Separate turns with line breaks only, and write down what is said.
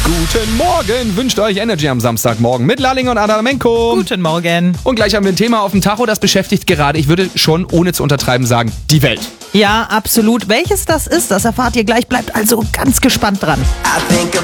Guten Morgen, wünscht euch Energy am Samstagmorgen mit Lalling und Adamenko.
Guten Morgen.
Und gleich haben wir ein Thema auf dem Tacho, das beschäftigt gerade, ich würde schon ohne zu untertreiben sagen, die Welt.
Ja, absolut. Welches das ist, das erfahrt ihr gleich. Bleibt also ganz gespannt dran.
I think